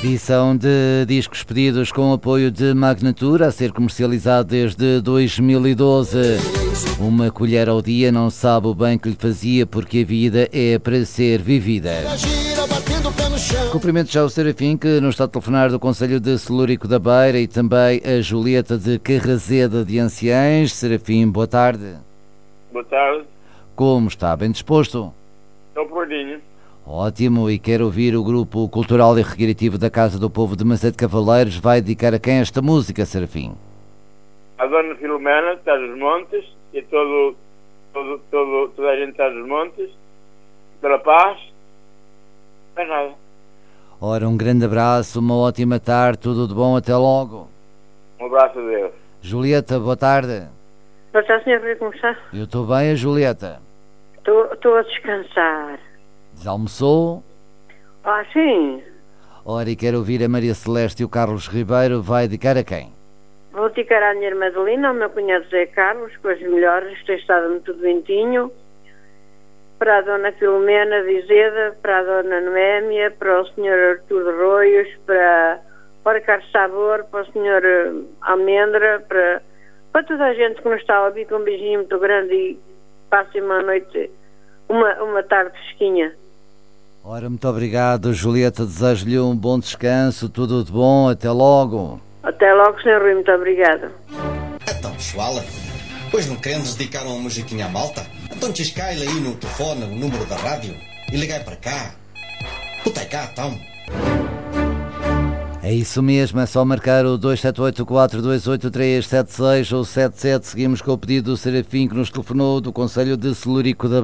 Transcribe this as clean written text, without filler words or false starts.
Edição de discos pedidos com apoio de Magnatura, a ser comercializado desde 2012. Uma colher ao dia não sabe o bem que lhe fazia, porque a vida é para ser vivida. Cumprimento já o Serafim, que nos está a telefonar do Conselho de Celúrico da Beira, e também a Julieta de Carrazeda de Anciães. Serafim, boa tarde. Boa tarde. Como está? Bem disposto? Estou prontinho. Ótimo, e quero ouvir o grupo cultural e recreativo da Casa do Povo de Macete Cavaleiros. Vai dedicar a quem esta música, Serafim? A Dona Filomena está dos Montes e toda a gente está dos Montes, pela paz, não é nada. Ora, um grande abraço, uma ótima tarde, tudo de bom, até logo. Um abraço a Deus. Julieta, boa tarde. Boa tarde, Sr. Rui, como está? Eu estou bem, a Julieta? Estou a descansar. Desalmoçou? Ah, sim. Ora, e quero ouvir a Maria Celeste e o Carlos Ribeiro. Vai dedicar a quem? Vou dedicar à minha irmã Adelina, ao meu cunhado Zé Carlos, com as melhores, que tem estado muito doentinho, para a Dona Filomena de Izeda, para a Dona Noémia, para o Sr. Artur de Roios, para o Carlos Sabor, para o Sr. Almendra, para toda a gente que nos está a ouvir, com um beijinho muito grande e passem uma noite, uma tarde fresquinha. Ora, muito obrigado, Julieta. Desejo-lhe um bom descanso, tudo de bom, até logo. Até logo, Sr. Rui, muito obrigada. Então, pessoal, hoje não queremos dedicar uma musiquinha à malta? Então descai aí no telefone o número da rádio e ligai para cá. Puta cá, então. É isso mesmo, é só marcar o 278-428-376 ou 77. Seguimos com o pedido do Serafim, que nos telefonou do Conselho de Celúrico da